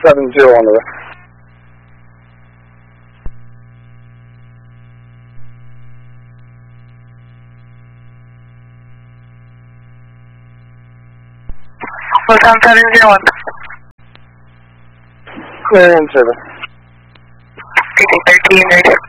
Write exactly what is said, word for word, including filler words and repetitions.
seven zero on the way. Hotel seven zero one. Clear in service. thirteen, ready.